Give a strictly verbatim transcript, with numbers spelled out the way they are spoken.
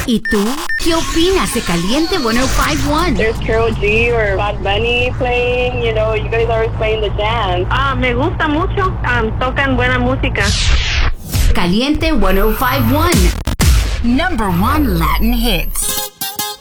¿Y tú? ¿Qué opinas de Caliente ciento cinco punto uno? There's Karol G or Bad Bunny playing, you know, you guys always playing the jams. Ah, me gusta mucho, um, tocan buena música. Caliente ciento cinco punto uno. Number one Latin hits.